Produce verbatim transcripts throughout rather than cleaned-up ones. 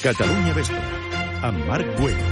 Catalunya Vespre, amb Marc Güell.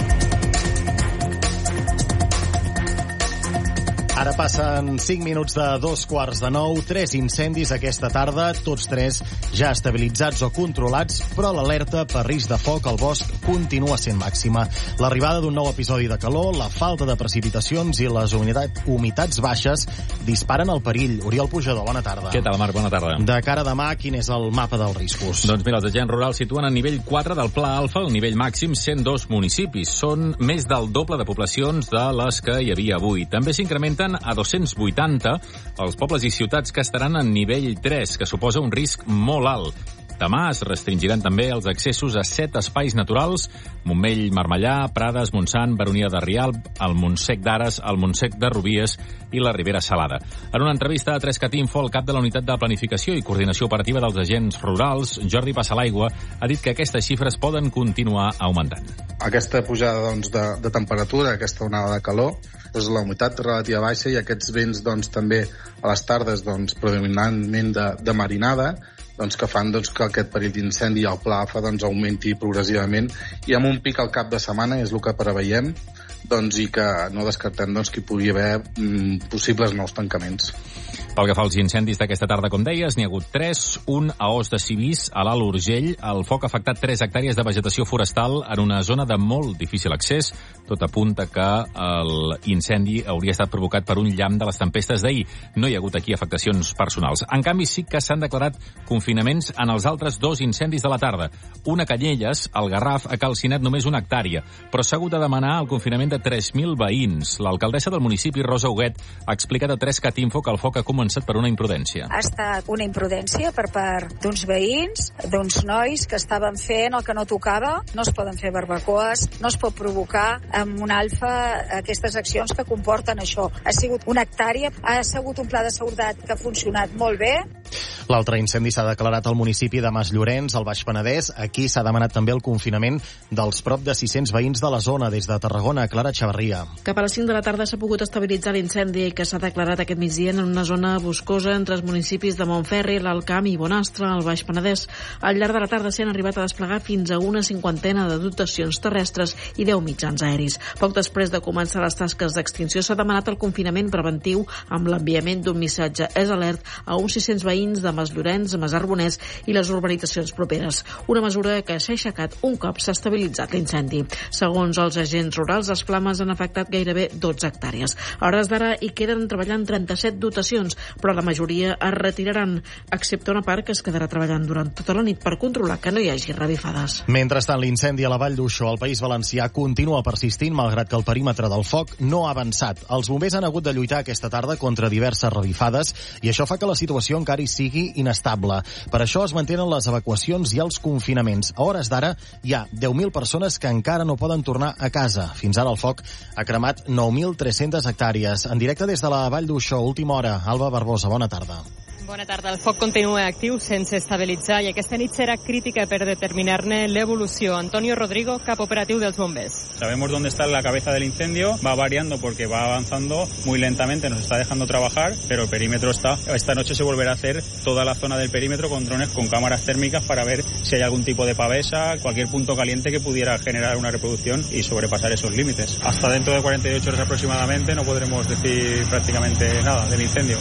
Ara passen cinc minuts de dos quarts de nou, tres incendis aquesta tarda, tots tres ja estabilitzats o controlats, però l'alerta per risc de foc al bosc continua sent màxima. L'arribada d'un nou episodi de calor, la falta de precipitacions i les humitat, humitats baixes disparen el perill. Oriol Pujador, bona tarda. Què tal, Marc? Bona tarda. De cara a demà, quin és el mapa dels riscos? Doncs mira, els agents rurals situen a nivell quatre del Pla Alfa, el nivell màxim cent dos municipis. Són més del doble de poblacions de les que hi havia avui. També s'incrementen a dos-cents vuitanta els pobles i ciutats que estaran en nivell tres, que suposa un risc molt alt. Demà es restringiran també els accessos a set espais naturals: Montmell, Marmellà, Prades, Montsant, Baronia de Rialb, el Montsec d'Ares, el Montsec de Rubies i la Ribera Salada. En una entrevista a tres cat info, el cap de la Unitat de Planificació i Coordinació Operativa dels Agents Rurals, Jordi Passalaigua, ha dit que aquestes xifres poden continuar augmentant. Aquesta pujada doncs, de, de temperatura, aquesta onada de calor, doncs, la humitat relativa baixa i aquests vents doncs, també a les tardes doncs, predominantment de, de marinada, doncs, que fan doncs, que aquest perill d'incendi al Pla Alfa doncs, augmenti progressivament i amb un pic al cap de setmana és el que preveiem doncs, i que no descartem doncs, que hi pugui haver mm, possibles nous tancaments. Pel que fa als incendis d'aquesta tarda, com deies, n'hi ha hagut tres, un a Os de Civís, a l'Alt Urgell. El foc ha afectat tres hectàrees de vegetació forestal en una zona de molt difícil accés. Tot apunta que l'incendi hauria estat provocat per un llamp de les tempestes d'ahir. No hi ha hagut aquí afectacions personals. En canvi, sí que s'han declarat confinaments en els altres dos incendis de la tarda. Un a Canyelles, el Garraf, ha calcinat només una hectàrea, però s'ha hagut de demanar el confinament de tres mil veïns. L'alcaldessa del municipi, Rosa Huguet, ha explicat a tres cat info que el foc ha començat per una imprudència. Ha estat una imprudència per part d'uns veïns, d'uns nois que estaven fent el que no tocava. No es poden fer barbacoes, no es pot provocar amb un alfa aquestes accions que comporten això. Ha sigut una hectàrea, ha sigut un pla de seguretat que ha funcionat molt bé. L'altre incendi s'ha declarat al municipi de Masllorenç, al Baix Penedès. Aquí s'ha demanat també el confinament dels prop de sis-cents veïns de la zona. Des de Tarragona, Clara Xavarria. Cap a les cinc de la tarda s'ha pogut estabilitzar l'incendi que s'ha declarat aquest migdia en una zona boscosa entre els municipis de Montferri, l'Alt Camp i Bonastre, al Baix Penedès. Al llarg de la tarda s'han arribat a desplegar fins a una cinquantena de dotacions terrestres i deu mitjans aeris. Poc després de començar les tasques d'extinció s'ha demanat el confinament preventiu amb l'enviament d'un missatge és alert a uns sis-cents veïns de Masllorenç, Masarbonès i les urbanitzacions properes. Una mesura que s'ha aixecat un cop s'ha estabilitzat l'incendi. Segons els agents rurals, les flames han afectat gairebé dotze hectàrees. A hores d'ara hi queden treballant trenta-set dotacions, però la majoria es retiraran, excepte una part que es quedarà treballant durant tota la nit per controlar que no hi hagi revifades. Mentrestant, l'incendi a la Vall d'Uixó, al País Valencià, continua persistint, malgrat que el perímetre del foc no ha avançat. Els bombers han hagut de lluitar aquesta tarda contra diverses revifades i això fa que la situació encara hi sigui inestable. Per això es mantenen les evacuacions i els confinaments. A hores d'ara hi ha deu mil persones que encara no poden tornar a casa. Fins ara el foc ha cremat nou mil tres-centes hectàrees. En directe des de la Vall d'Uixó, última hora. Alba Barbosa, bona tarda. Bona tarda. El foc continua actiu sense estabilitzar i aquesta nit será crítica per determinar-ne l'evolució. Antonio Rodrigo, cap operatiu dels bombers. Sabemos dónde está la cabeza del incendio, va variando porque va avanzando muy lentamente, nos está dejando trabajar, pero el perímetro está. Esta noche se volverá a hacer toda la zona del perímetro con drones, con cámaras térmicas para ver si hay algún tipo de pavesa, cualquier punto caliente que pudiera generar una reproducción y sobrepasar esos límites. Hasta dentro de cuarenta y ocho horas aproximadamente no podremos decir prácticamente nada del incendio.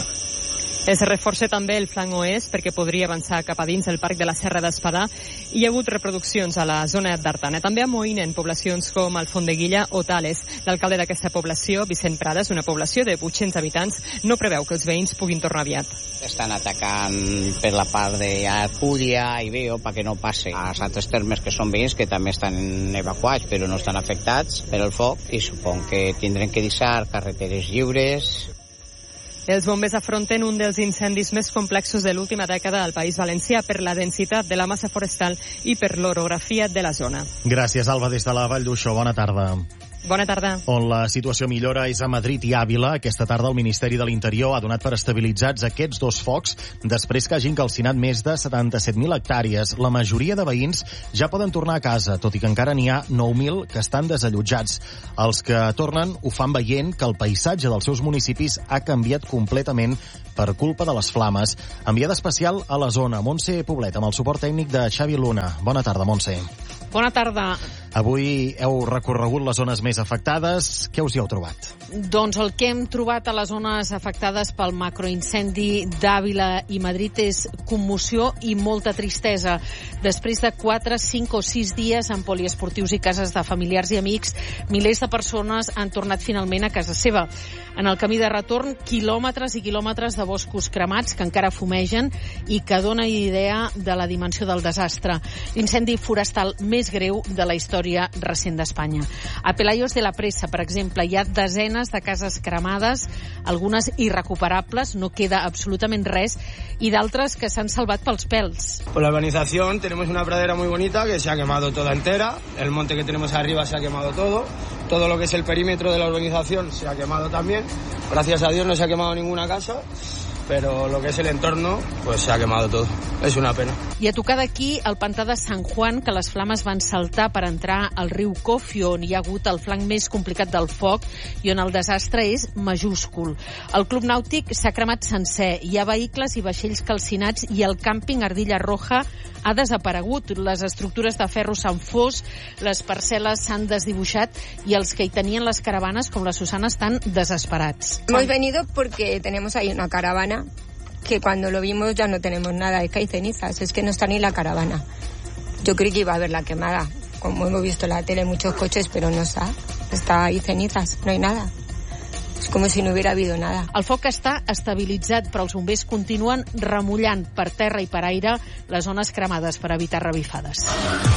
Es reforça també el flanc oest perquè podria avançar cap a dins el parc de la Serra d'Espadà i hi ha hagut reproduccions a la zona d'Artana. També amoïnen poblacions com Alfondeguilla o Tales. L'alcalde d'aquesta població, Vicent Prades, una població de vuit-cents habitants, no preveu que els veïns puguin tornar aviat. Estan atacant per la part d'Alcúdia i Veo perquè no passi als altres termes que són veïns que també estan evacuats però no estan afectats per el foc i supon que tindrem que deixar carreteres lliures. Els bombers afronten un dels incendis més complexos de l'última dècada al País Valencià per la densitat de la massa forestal i per l'orografia de la zona. Gràcies, Alba, des de la Vall d'Uixó. Bona tarda. Bona tarda. On la situació millora és a Madrid i Àvila. Aquesta tarda el Ministeri de l'Interior ha donat per estabilitzats aquests dos focs després que hagin calcinat més de setanta-set mil hectàrees. La majoria de veïns ja poden tornar a casa, tot i que encara n'hi ha nou mil que estan desallotjats. Els que tornen ho fan veient que el paisatge dels seus municipis ha canviat completament per culpa de les flames. Enviada especial a la zona, Montse Poblet, amb el suport tècnic de Xavi Luna. Bona tarda, Montse. Bona tarda. Avui heu recorregut les zones més afectades. Què us hi heu trobat? Doncs el que hem trobat a les zones afectades pel macroincendi d'Àvila i Madrid és commoció i molta tristesa. Després de quatre, cinc o sis dies en poliesportius i cases de familiars i amics, milers de persones han tornat finalment a casa seva. En el camí de retorn, quilòmetres i quilòmetres de boscos cremats que encara fumegen i que dona idea de la dimensió del desastre. L'incendi forestal més greu de la història recent d'Espanya. A Pelayos de la Presa, per exemple, hi ha desenes de cases cremades, algunes irrecuperables, no queda absolutament res, i d'altres que s'han salvat pels pèls. Por la urbanización tenemos una pradera muy bonita que se ha quemado toda entera, el monte que tenemos arriba se ha quemado todo, todo lo que es el perímetro de la urbanización se ha quemado también, gracias a Dios no se ha quemado ninguna casa, pero lo que es el entorno, pues se ha quemado todo. És una pena. I a tocar d'aquí, el pantà de Sant Juan, que les flames van saltar per entrar al riu Cofio, on hi ha hagut el flanc més complicat del foc i on el desastre és majúscul. El club nàutic s'ha cremat sencer, hi ha vehicles i vaixells calcinats i el càmping Ardilla Roja ha desaparegut. Les estructures de ferro s'han fos, les parcel·les s'han desdibuixat i els que hi tenien les caravanes, com la Susana, estan desesperats. Hemos venido porque tenemos ahí una caravana que cuando lo vimos ya no tenemos nada, es que hay cenizas, es que no está ni la caravana. Yo creí que iba a haber la quemada, como hemos visto en la tele, muchos coches, pero no está, está ahí cenizas, no hay nada. És com si no hubiera habido nada. El foc està estabilitzat, però els bombers continuen remullant per terra i per aire les zones cremades per evitar revifades.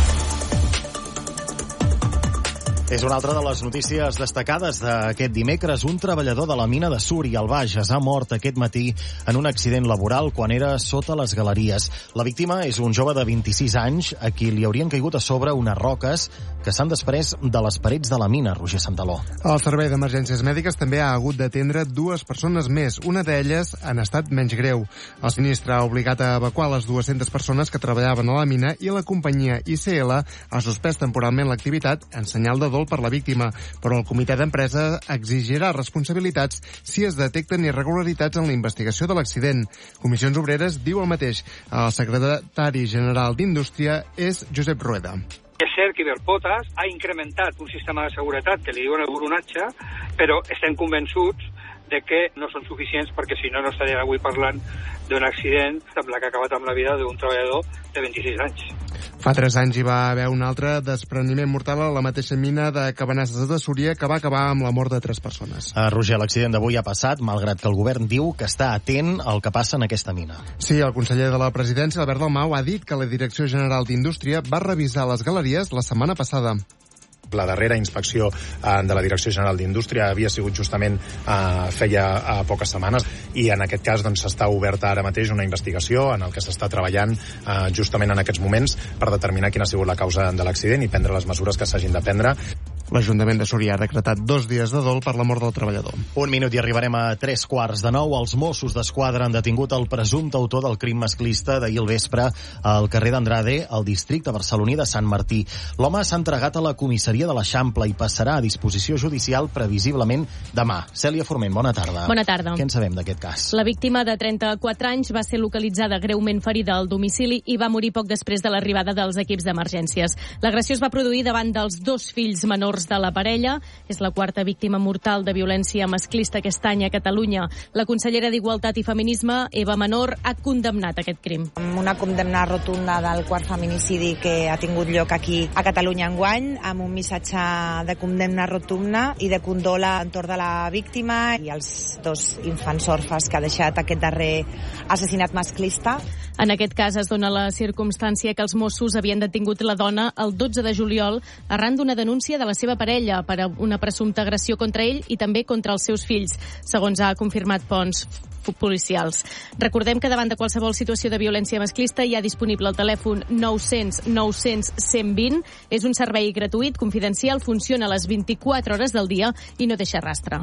És una altra de les notícies destacades d'aquest dimecres. Un treballador de la mina de Súria, al Bages, ha mort aquest matí en un accident laboral quan era sota les galeries. La víctima és un jove de vint-i-sis anys a qui li haurien caigut a sobre unes roques que s'han desprès de les parets de la mina, Roger Santaló. El Servei d'Emergències Mèdiques també ha hagut d'atendre dues persones més, una d'elles en estat menys greu. El sinistre ha obligat a evacuar les dues-centes persones que treballaven a la mina i la companyia I C L ha suspès temporalment l'activitat en senyal de dol per la víctima, però el comitè d'empresa exigirà responsabilitats si es detecten irregularitats en la investigació de l'accident. Comissions Obreres diu el mateix. El secretari general d'Indústria és Josep Rueda. És cert que Iberpotas ha incrementat un sistema de seguretat que li diuen el buronatge, però estem convençuts de que no són suficients perquè si no no estaríem avui parlant d'un accident amb la que ha acabat amb la vida d'un treballador de vint-i-sis anys. Fa tres anys hi va haver un altre despreniment mortal a la mateixa mina de Cabanasses de Súria que va acabar amb la mort de tres persones. Uh, Roger, l'accident d'avui ha passat, malgrat que el govern diu que està atent al que passa en aquesta mina. Sí, el conseller de la presidència, Albert Dalmau, ha dit que la Direcció General d'Indústria va revisar les galeries la setmana passada. La darrera inspecció eh, de la Direcció General d'Indústria havia sigut justament eh, feia eh, poques setmanes i en aquest cas doncs, s'està oberta ara mateix una investigació en el que s'està treballant eh, justament en aquests moments per determinar quina ha sigut la causa de l'accident i prendre les mesures que s'hagin de prendre. L'Ajuntament de Súria ha decretat dos dies de dol per la mort del treballador. Un minut i arribarem a tres quarts de nou. Els Mossos d'Esquadra han detingut el presumpte autor del crim masclista d'ahir al vespre al carrer d'Andrade, al districte barceloní de Sant Martí. L'home s'ha entregat a la comissaria de l'Eixample i passarà a disposició judicial previsiblement demà. Cèlia Forment, bona tarda. Bona tarda. Què en sabem d'aquest cas? La víctima de trenta-quatre anys va ser localitzada greument ferida al domicili i va morir poc després de l'arribada dels equips d'emergències. L'agressió es va produir davant dels dos fills menors de la parella. És la quarta víctima mortal de violència masclista aquest any a Catalunya. La consellera d'Igualtat i Feminisme, Eva Menor, ha condemnat aquest crim. Una condemna rotunda del quart feminicidi que ha tingut lloc aquí a Catalunya enguany, amb un missatge de condemna rotunda i de condola entorn de la víctima i els dos infants orfes que ha deixat aquest darrer assassinat masclista. En aquest cas es dona la circumstància que els Mossos havien detingut la dona el dotze de juliol arran d'una denúncia de la seva parella per a una presumpta agressió contra ell i també contra els seus fills, segons ha confirmat Pons. policials. Recordem que davant de qualsevol situació de violència masclista hi ha disponible el telèfon nou cents nou cents cent vint. És un servei gratuït, confidencial, funciona a les vint-i-quatre hores del dia i no deixa rastre.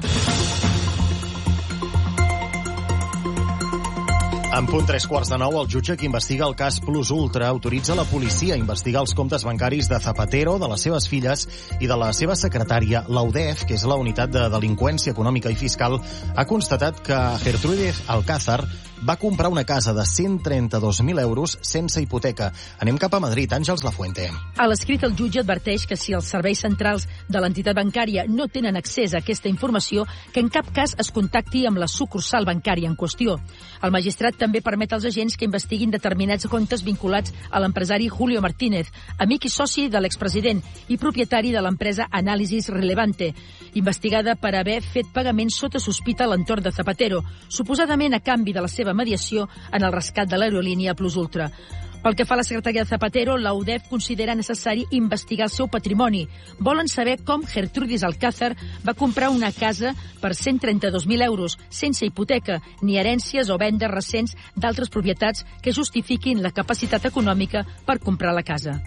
En punt tres quarts de nou, el jutge que investiga el cas Plus Ultra autoritza la policia a investigar els comptes bancaris de Zapatero, de les seves filles i de la seva secretària. La U D E F, que és la unitat de delinqüència econòmica i fiscal, ha constatat que Gertrudis Alcázar va comprar una casa de cent trenta-dos mil euros sense hipoteca. Anem cap a Madrid. Àngels Lafuente. A l'escrit, el jutge adverteix que si els serveis centrals de l'entitat bancària no tenen accés a aquesta informació, que en cap cas es contacti amb la sucursal bancària en qüestió. El magistrat també permet als agents que investiguin determinats comptes vinculats a l'empresari Julio Martínez, amic i soci de l'expresident i propietari de l'empresa Análisis Relevante, investigada per haver fet pagaments sota sospita a l'entorn de Zapatero, suposadament a canvi de la seva mediació en el rescat de l'aerolínia Plus Ultra. Pel que fa a la secretària de Zapatero, la U D E F considera necessari investigar el seu patrimoni. Volen saber com Gertrudis Alcázar va comprar una casa per cent trenta-dos mil euros, sense hipoteca, ni herències o vendes recents d'altres propietats que justifiquin la capacitat econòmica per comprar la casa.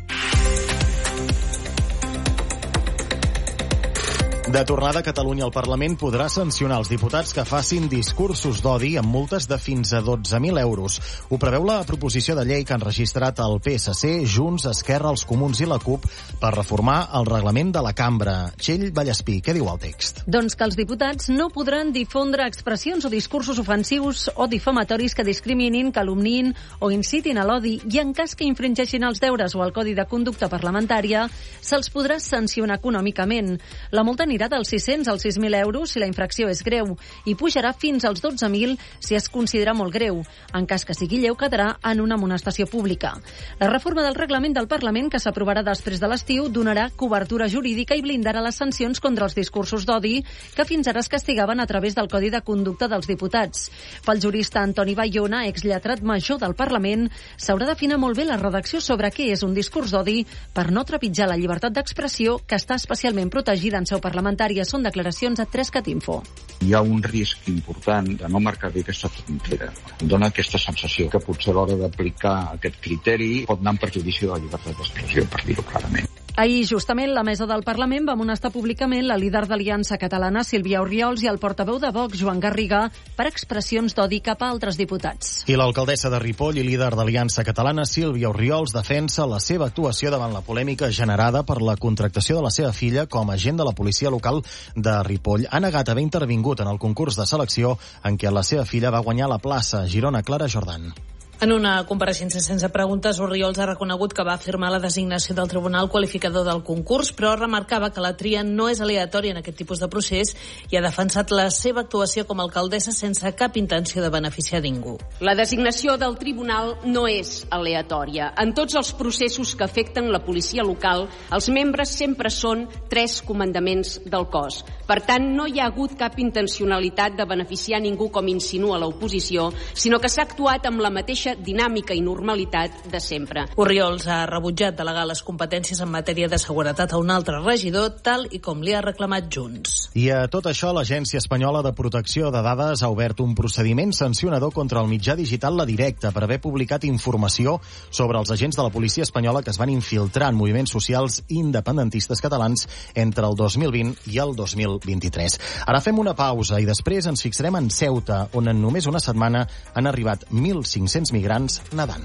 De tornada a Catalunya, el Parlament podrà sancionar els diputats que facin discursos d'odi amb multes de fins a dotze mil euros. Ho preveu la proposició de llei que han registrat el P S C, Junts, Esquerra, els Comuns i la CUP per reformar el reglament de la cambra. Txell Vallespí, què diu el text? Doncs que els diputats no podran difondre expressions o discursos ofensius o difamatoris que discriminin, calumniïn o incitin a l'odi, i en cas que infringeixin els deures o el Codi de Conducta Parlamentària, se'ls podrà sancionar econòmicament. La multa anirà dels sis-cents als sis mil euros si la infracció és greu i pujarà fins als dotze mil si es considera molt greu. En cas que sigui lleu, quedarà en una amonestació pública. La reforma del reglament del Parlament, que s'aprovarà després de l'estiu, donarà cobertura jurídica i blindarà les sancions contra els discursos d'odi que fins ara es castigaven a través del Codi de Conducta dels diputats. Pel jurista Antoni Bayona, exlletrat major del Parlament, s'haurà d'afinar molt bé la redacció sobre què és un discurs d'odi per no trepitjar la llibertat d'expressió, que està especialment protegida en seu parlamentària. Són declaracions a tres cat info. Hi ha un risc important de no marcar bé aquesta frontera. Dóna aquesta sensació que potser a l'hora d'aplicar aquest criteri pot anar en perjudici de la llibertat d'expressió, per dir-ho clarament. Ahir, justament, la mesa del Parlament va amonestar públicament la líder d'Aliança Catalana, Sílvia Orriols, i el portaveu de Vox, Joan Garriga, per expressions d'odi cap a altres diputats. I l'alcaldessa de Ripoll i líder d'Aliança Catalana, Sílvia Orriols, defensa la seva actuació davant la polèmica generada per la contractació de la seva filla com a agent de la policia local de Ripoll. Ha negat haver intervingut en el concurs de selecció en què la seva filla va guanyar la plaça. Girona, Clara Jordan. En una compareixença sense preguntes, Orriols ha reconegut que va afirmar la designació del Tribunal Qualificador del concurs, però remarcava que la tria no és aleatòria en aquest tipus de procés i ha defensat la seva actuació com a alcaldessa sense cap intenció de beneficiar ningú. La designació del tribunal no és aleatòria. En tots els processos que afecten la policia local, els membres sempre són tres comandaments del cos. Per tant, no hi ha hagut cap intencionalitat de beneficiar ningú, com insinua l'oposició, sinó que s'ha actuat amb la mateixa dinàmica i normalitat de sempre. Orriols ha rebutjat delegar les competències en matèria de seguretat a un altre regidor, tal i com li ha reclamat Junts. I a tot això, l'Agència Espanyola de Protecció de Dades ha obert un procediment sancionador contra el mitjà digital La Directa per haver publicat informació sobre els agents de la policia espanyola que es van infiltrar en moviments socials independentistes catalans entre el dos mil vint i el dos mil vint-i-tres. Ara fem una pausa i després ens fixarem en Ceuta, on en només una setmana han arribat mil cinc-cents migrants nedant.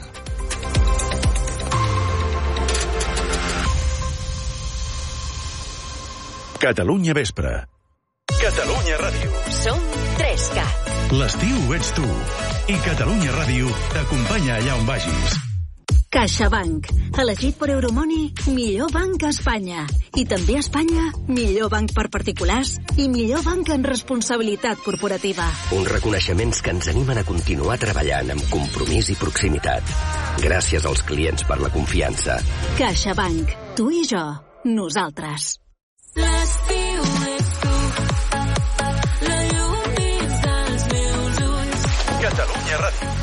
Catalunya Vespre. Catalunya Ràdio. Som tres cat. L'estiu ets tu. I Catalunya Ràdio t'acompanya allà on vagis. CaixaBank, elegit per Euromoney, millor banc a Espanya. I també a Espanya, millor banc per particulars i millor banc en responsabilitat corporativa. Uns reconeixements que ens animen a continuar treballant amb compromís i proximitat. Gràcies als clients per la confiança. CaixaBank, tu i jo, nosaltres. L'estiu ets tu, la llum dins dels meus ulls. Catalunya Ràdio.